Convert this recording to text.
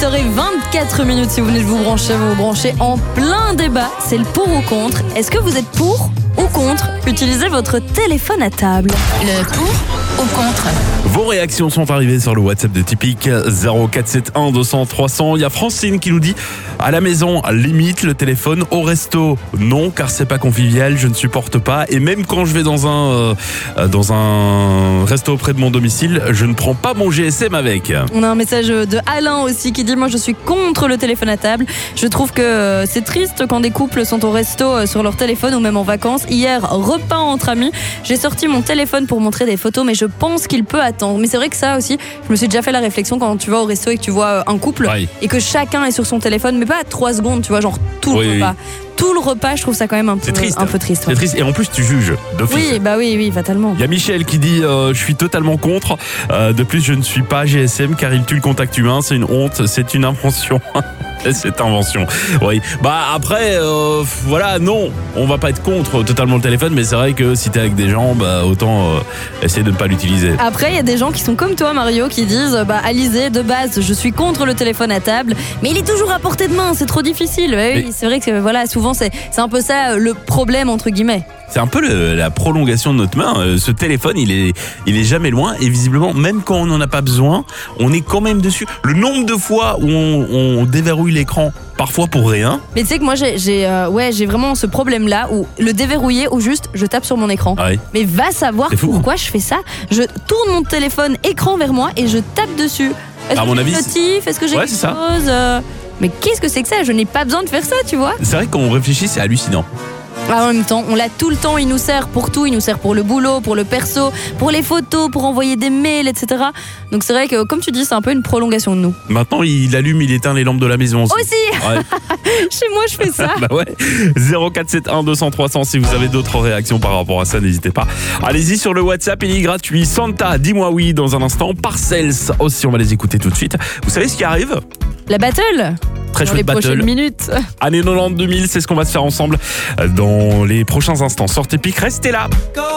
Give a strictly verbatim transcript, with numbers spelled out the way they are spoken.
heures vingt-quatre minutes si vous venez de vous brancher, vous vous branchez en plein débat. C'est le pour ou contre. Est-ce que vous êtes pour ou contre utiliser votre téléphone à table? Le pour ou contre? Vos réactions sont arrivées sur le WhatsApp de Typique zéro quatre sept un deux cents trois cents. Il y a Francine qui nous dit à la maison, limite le téléphone. Au resto, non, car c'est pas convivial, je ne supporte pas. Et même quand je vais dans un euh, dans un resto près de mon domicile, je ne prends pas mon G S M avec. On a un message de Alain aussi qui dit moi je suis contre le téléphone à table. Je trouve que c'est triste quand des couples sont au resto sur leur téléphone ou même en vacances. Hier, repas entre amis, j'ai sorti mon téléphone pour montrer des photos, mais je pense qu'il peut attendre. Mais c'est vrai que ça aussi, je me suis déjà fait la réflexion quand tu vas au resto et que tu vois un couple Oui. et que chacun est sur son téléphone, mais pas à trois secondes, tu vois, genre tout le Oui, repas. oui. Tout le repas, je trouve ça quand même un peu C'est triste. un peu triste. C'est ouais. triste. Et en plus, tu juges d'office. Oui, bah oui, oui, fatalement. Il y a Michel qui dit euh, je suis totalement contre. Euh, de plus, je ne suis pas G S M car il tue le contact humain. C'est une honte, c'est une invention. Cette invention. Oui. Bah après, euh, voilà, non, on va pas être contre totalement le téléphone, mais c'est vrai que si t'es avec des gens, bah autant euh, essayer de ne pas l'utiliser. Après, il y a des gens qui sont comme toi, Mario, qui disent bah Alizé, de base, je suis contre le téléphone à table, mais il est toujours à portée de main, c'est trop difficile. Ouais, oui, Mais- c'est vrai que voilà, souvent c'est c'est un peu ça le problème entre guillemets. C'est un peu le- la prolongation de notre main. Euh, Ce téléphone, il est, il est jamais loin et visiblement, même quand on n'en a pas besoin, on est quand même dessus. Le nombre de fois où on, on déverrouille l'écran, parfois pour rien. Mais tu sais que moi j'ai j'ai euh, ouais j'ai vraiment ce problème là où le déverrouiller ou juste je tape sur mon écran. Ah oui. Mais va savoir C'est fou. pourquoi je fais ça. Je tourne mon téléphone écran vers moi et je tape dessus. Est-ce À que mon j'ai avis, une notif? Est-ce que j'ai Ouais, quelque c'est ça. chose euh, Mais qu'est-ce que c'est que ça? Je n'ai pas besoin de faire ça, tu vois. C'est vrai que quand on réfléchit, c'est hallucinant. Ah, en même temps, on l'a tout le temps, il nous sert pour tout, il nous sert pour le boulot, pour le perso, pour les photos, pour envoyer des mails, et cetera. Donc c'est vrai que, comme tu dis, c'est un peu une prolongation de nous. Maintenant, il allume, il éteint les lampes de la maison aussi. Aussi, Ouais. chez moi je fais ça. Bah ouais. zéro quatre sept un deux cents trois cents. Si vous avez d'autres réactions par rapport à ça, n'hésitez pas. Allez-y sur le WhatsApp, il est gratuit. Santa, dis-moi oui dans un instant. Parcels aussi, on va les écouter tout de suite. Vous savez ce qui arrive? La battle Très dans les chouette battle. prochaines minutes. Année quatre-vingt-dix deux mille, c'est ce qu'on va se faire ensemble dans les prochains instants. Sortez pique, restez là.